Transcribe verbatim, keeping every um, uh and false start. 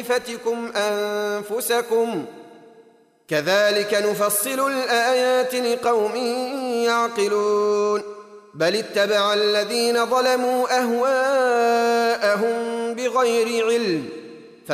خليفتكم أنفسكم كذلك نفصل الآيات لقوم يعقلون بل اتبع الذين ظلموا أهواءهم بغير علم